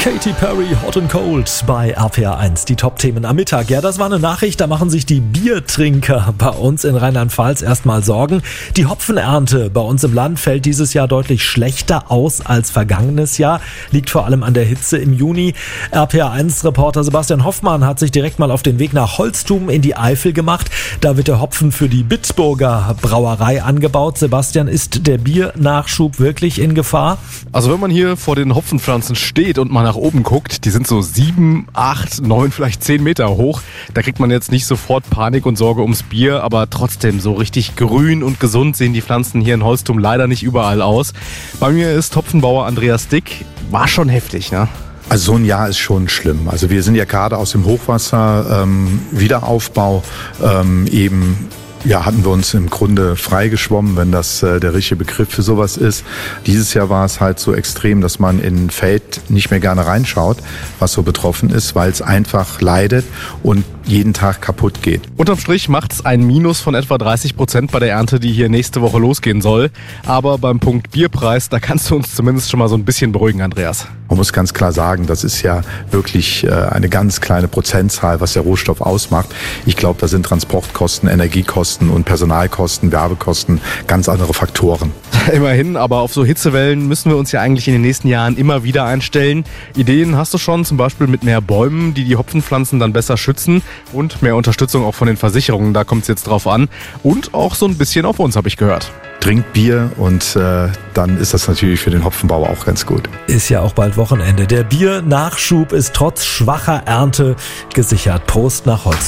Katy Perry, Hot and Cold bei RPR1. Die Top-Themen am Mittag. Ja, das war eine Nachricht, da machen sich die Biertrinker bei uns in Rheinland-Pfalz erstmal Sorgen. Die Hopfenernte bei uns im Land fällt dieses Jahr deutlich schlechter aus als vergangenes Jahr. Liegt vor allem an der Hitze im Juni. RPR1-Reporter Sebastian Hoffmann hat sich direkt mal auf den Weg nach Holztum in die Eifel gemacht. Da wird der Hopfen für die Bitburger Brauerei angebaut. Sebastian, ist der Biernachschub wirklich in Gefahr? Also wenn man hier vor den Hopfenpflanzen steht und mal nach oben guckt, die sind so 7, 8, 9, vielleicht 10 Meter hoch. Da kriegt man jetzt nicht sofort Panik und Sorge ums Bier, aber trotzdem so richtig grün und gesund sehen die Pflanzen hier in Holztum leider nicht überall aus. Bei mir ist Hopfenbauer Andreas Dick. War schon heftig, ne? Also so ein Jahr ist schon schlimm. Also wir sind ja gerade aus dem Hochwasser Wiederaufbau hatten wir uns im Grunde freigeschwommen, wenn das der richtige Begriff für sowas ist. Dieses Jahr war es halt so extrem, dass man in ein Feld nicht mehr gerne reinschaut, was so betroffen ist, weil es einfach leidet und jeden Tag kaputt geht. Unterm Strich macht es ein Minus von etwa 30% bei der Ernte, die hier nächste Woche losgehen soll. Aber beim Punkt Bierpreis, da kannst du uns zumindest schon mal so ein bisschen beruhigen, Andreas. Man muss ganz klar sagen, das ist ja wirklich eine ganz kleine Prozentzahl, was der Rohstoff ausmacht. Ich glaube, da sind Transportkosten, Energiekosten und Personalkosten, Werbekosten ganz andere Faktoren. Immerhin, aber auf so Hitzewellen müssen wir uns ja eigentlich in den nächsten Jahren immer wieder einstellen. Ideen hast du schon, zum Beispiel mit mehr Bäumen, die die Hopfenpflanzen dann besser schützen und mehr Unterstützung auch von den Versicherungen, da kommt es jetzt drauf an. Und auch so ein bisschen auf uns, habe ich gehört. Trinkt Bier und dann ist das natürlich für den Hopfenbauer auch ganz gut. Ist ja auch bald Wochenende. Der Biernachschub ist trotz schwacher Ernte gesichert. Prost nach Holz.